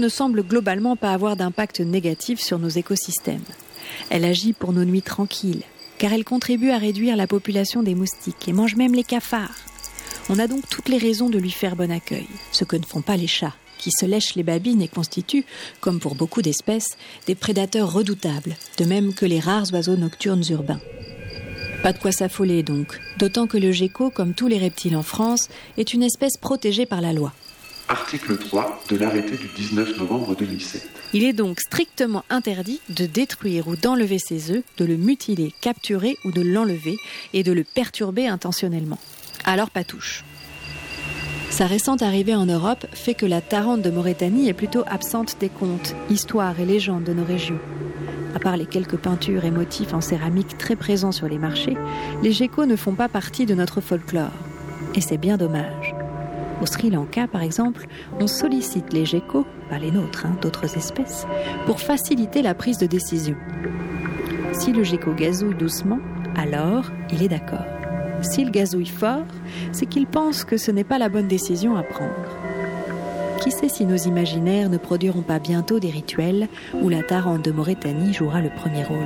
ne semble globalement pas avoir d'impact négatif sur nos écosystèmes. Elle agit pour nos nuits tranquilles, car elle contribue à réduire la population des moustiques et mange même les cafards. On a donc toutes les raisons de lui faire bon accueil, ce que ne font pas les chats, qui se lèchent les babines et constituent, comme pour beaucoup d'espèces, des prédateurs redoutables, de même que les rares oiseaux nocturnes urbains. Pas de quoi s'affoler donc, d'autant que le gecko, comme tous les reptiles en France, est une espèce protégée par la loi. Article 3 de l'arrêté du 19 novembre 2007. Il est donc strictement interdit de détruire ou d'enlever ses œufs, de le mutiler, capturer ou de l'enlever et de le perturber intentionnellement. Alors pas touche. Sa récente arrivée en Europe fait que la tarente de Mauritanie est plutôt absente des contes, histoires et légendes de nos régions. À part les quelques peintures et motifs en céramique très présents sur les marchés, les geckos ne font pas partie de notre folklore. Et c'est bien dommage. Au Sri Lanka, par exemple, on sollicite les geckos, pas les nôtres, d'autres espèces, pour faciliter la prise de décision. Si le gecko gazouille doucement, alors il est d'accord. S'il gazouille fort, c'est qu'il pense que ce n'est pas la bonne décision à prendre. Qui sait si nos imaginaires ne produiront pas bientôt des rituels où la tarente de Mauritanie jouera le premier rôle ?